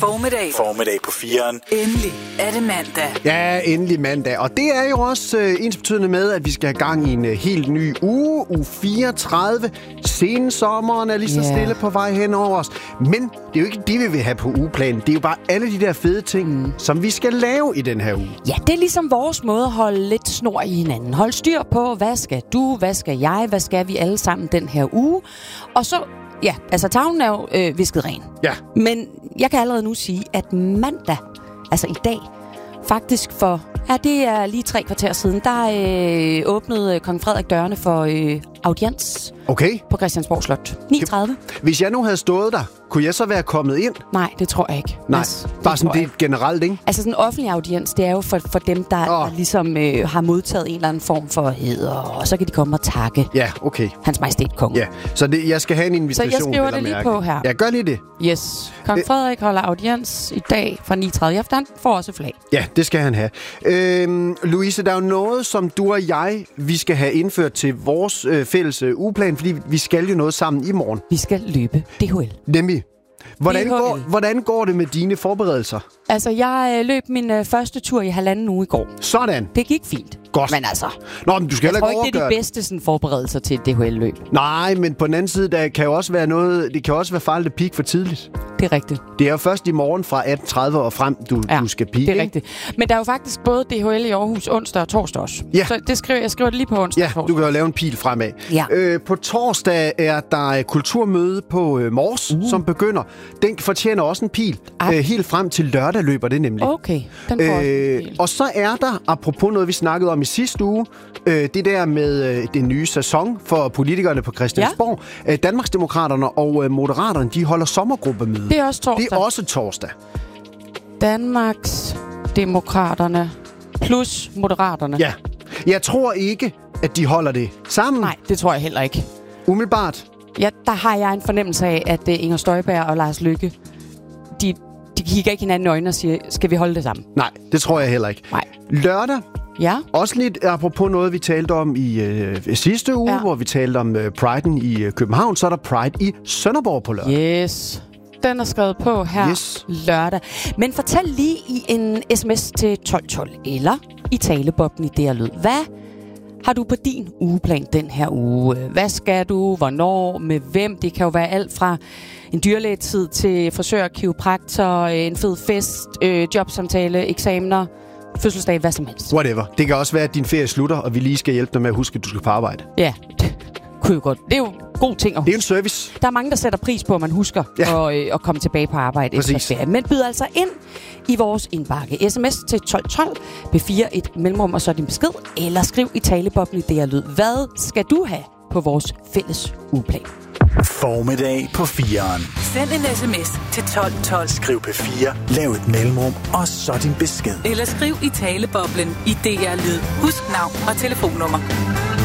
Formiddag på 4'eren. Endelig er det mandag. Ja, endelig mandag. Og det er jo også ensbetydende med, at vi skal have gang i en helt ny uge. Uge 34. Sensommeren er lige så stille på vej hen over os. Men det er jo ikke det, vi vil have på ugeplanen. Det er jo bare alle de der fede ting, som vi skal lave i den her uge. Ja, det er ligesom vores måde at holde lidt snor i hinanden. Hold styr på, hvad skal du, hvad skal jeg, hvad skal vi alle sammen den her uge. Og så, ja, altså tavlen er jo visket ren. Ja. Men jeg kan allerede nu sige, at mandag, altså i dag, faktisk for, ja, det er lige 3 kvarter siden, der åbnede kong Frederik dørene for audiens på Christiansborg Slot. 9:30. Hvis jeg nu havde stået der, kunne jeg så være kommet ind? Nej, det tror jeg ikke. Nej, bare sådan det generelt, ikke? Altså sådan en offentlig audiens, det er jo for dem, der ligesom har modtaget en eller anden form for hæder, og så kan de komme og takke. Ja, okay. Hans Majestæt Kongen. Ja, så jeg skal have en invitation. Så jeg skriver det lige på her. Ja, gør lige det. Yes. Kong Frederik holder audiens i dag fra 9:30 i aften. Får også flag. Ja, det skal han have. Louise, der er jo noget, som du og jeg, vi skal have indført til vores fælles ugeplan, fordi vi skal jo noget sammen i morgen. Vi skal løbe DHL. Nemlig. Hvordan går det med dine forberedelser? Altså, jeg løb min første tur i 1,5 uge i går. Sådan. Det gik fint. Godt. Men altså, Nå, men du skal jeg tror ikke ikke, det er de bedste sådan, forberedelser til et DHL-løb. Nej, men på den anden side, der kan jo også være noget, det kan også være farligt at peak for tidligt. Det er rigtigt. Det er jo først i morgen fra 18:30 og frem, du skal peak. Det er rigtigt. Men der er jo faktisk både DHL i Aarhus onsdag og torsdag også. Ja. Så jeg skriver det lige på onsdag. Ja, du kan jo lave en pil fremad. Ja. På torsdag er der kulturmøde på Mors, som begynder. Den fortjener også en pil. Helt frem til lørdag løber det nemlig. Okay, den får også en pil. Og så er der, apropos noget, vi snakkede om i sidste uge, det der med den nye sæson for politikerne på Christiansborg. Ja. Danmarksdemokraterne og Moderaterne, de holder sommergruppemøde. Det er også torsdag. Det er også torsdag. Danmarksdemokraterne plus Moderaterne. Ja. Jeg tror ikke, at de holder det sammen. Nej, det tror jeg heller ikke. Umiddelbart. Ja, der har jeg en fornemmelse af, at Inger Støjberg og Lars Løkke, de kigger ikke hinanden i øjnene og siger, skal vi holde det sammen? Nej, det tror jeg heller ikke. Nej. Lørdag. Ja. Også lidt apropos noget, vi talte om i sidste uge, hvor vi talte om Pride'en i København, så er der Pride i Sønderborg på lørdag. Yes. Den er skrevet på her lørdag. Men fortæl lige i en sms til 1212 eller i taleboblen i det her lyd. Hvad har du på din ugeplan den her uge? Hvad skal du? Hvornår? Med hvem? Det kan jo være alt fra en dyrlægetid til frisør, kiropraktor, en fed fest, jobsamtale, eksamener, fødselsdag, hvad som helst. Whatever. Det kan også være, at din ferie slutter, og vi lige skal hjælpe dig med at huske, at du skal på arbejde. Ja, det kunne jo godt. Det er jo god ting at huske. Det er en service. Der er mange, der sætter pris på, at man husker at komme tilbage på arbejde efter ferie. Men byd altså ind i vores indbakke. SMS til 1212, B4 et mellemrum og så din besked, eller skriv i taleboblen i det her lyd. Hvad skal du have på vores fælles ugeplan? Formiddag på 4'eren. Send en sms til 1212. Skriv P4, lav et mellemrum, og så din besked. Eller skriv i taleboblen i DR Lyd. Husk navn og telefonnummer.